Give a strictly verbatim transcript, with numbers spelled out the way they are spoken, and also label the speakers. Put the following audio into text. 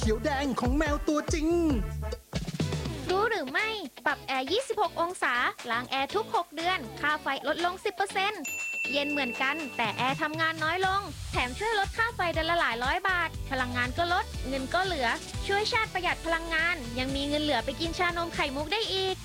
Speaker 1: เขียวแดงของแมวตัวจริง
Speaker 2: รู้หรือไม่ปรับแอร์ ยี่สิบหก องศาล้างแอร์ทุก หก เดือนค่าไฟลดลง สิบเปอร์เซ็นต์ เย็นเหมือนกันแต่แอร์ทำงานน้อยลงแถมช่วยลดค่าไฟเดือนละหลายร้อยบาทพลังงานก็ลดเงินก็เหลือช่วยชาติประหยัดพลังงานยังมีเงินเหลือไปกินชานมไข่มุกได้อีก